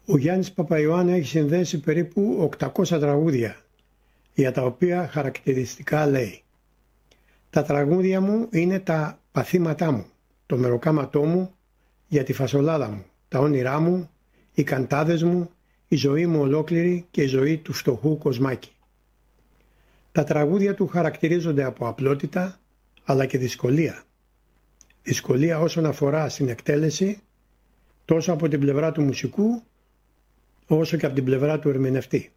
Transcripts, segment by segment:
Ο Γιάννης Παπαϊωάννου έχει συνδέσει περίπου 800 τραγούδια, για τα οποία χαρακτηριστικά λέει: «Τα τραγούδια μου είναι τα παθήματά μου, το μεροκάματό μου για τη φασολάδα μου, τα όνειρά μου, οι καντάδες μου, η ζωή μου ολόκληρη και η ζωή του φτωχού Κοσμάκη». Τα τραγούδια του χαρακτηρίζονται από απλότητα αλλά και δυσκολία. Δυσκολία όσον αφορά στην εκτέλεση, τόσο από την πλευρά του μουσικού όσο και από την πλευρά του ερμηνευτή.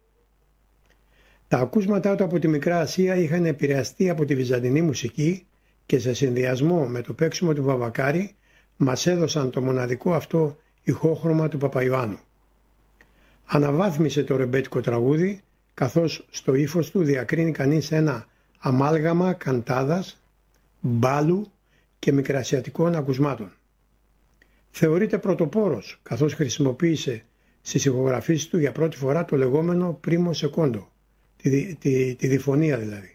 Τα ακούσματά του από τη Μικρά Ασία είχαν επηρεαστεί από τη βυζαντινή μουσική και σε συνδυασμό με το παίξιμο του Βαβακάρη μας έδωσαν το μοναδικό αυτό ηχόχρωμα του Παπαϊωάννου. Αναβάθμισε το ρεμπέτικο τραγούδι, καθώς στο ύφος του διακρίνει κανείς ένα αμάλγαμα καντάδας, μπάλου και μικρασιατικών ακουσμάτων. Θεωρείται πρωτοπόρος, καθώς χρησιμοποίησε στις ηχογραφήσεις του για πρώτη φορά το λεγόμενο πρίμο σεκόντο, τη διφωνία δηλαδή.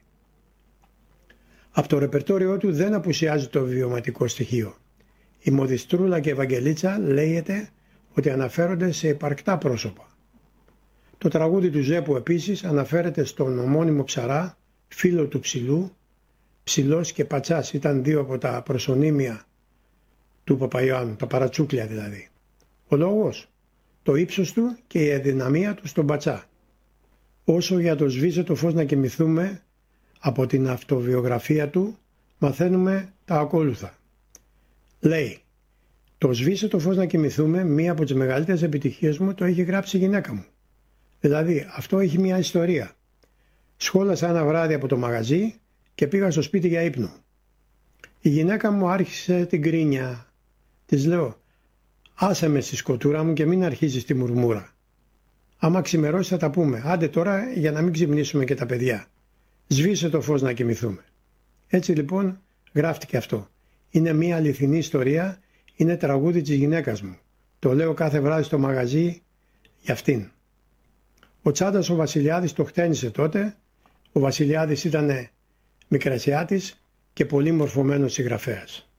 Από το ρεπερτόριό του δεν απουσιάζει το βιωματικό στοιχείο. Η Μοδιστρούλα και η Ευαγγελίτσα λέγεται ότι αναφέρονται σε υπαρκτά πρόσωπα. Το τραγούδι του Ζέπου επίσης αναφέρεται στον ομώνυμο ψαρά, φίλο του Ψηλού. Ψηλός και Πατσάς ήταν δύο από τα προσωνύμια του Παπαϊωάννου, τα παρατσούκλια δηλαδή. Ο λόγος, το ύψος του και η αδυναμία του στον Πατσά. Όσο για το «Σβήσε το φως να κοιμηθούμε», από την αυτοβιογραφία του μαθαίνουμε τα ακόλουθα. Λέει: «Το «Σβήσε το φως να κοιμηθούμε», μία από τις μεγαλύτερες επιτυχίες μου, το έχει γράψει η γυναίκα μου. Δηλαδή αυτό έχει μια ιστορία. Σχόλασα ένα βράδυ από το μαγαζί και πήγα στο σπίτι για ύπνο. Η γυναίκα μου άρχισε την κρίνια. Της λέω: «Άσε με στη σκοτούρα μου και μην αρχίζεις τη μουρμούρα. Άμα ξημερώσει θα τα πούμε. Άντε τώρα για να μην ξυπνήσουμε και τα παιδιά. Σβήσε το φως να κοιμηθούμε». Έτσι λοιπόν γράφτηκε αυτό. Είναι μια αληθινή ιστορία, είναι τραγούδι της γυναίκας μου. Το λέω κάθε βράδυ στο μαγαζί για αυτήν. Ο Τσάντας ο Βασιλιάδης το χτένισε τότε. Ο Βασιλιάδης ήταν Μικρασιάτης και πολύ μορφωμένος συγγραφέας.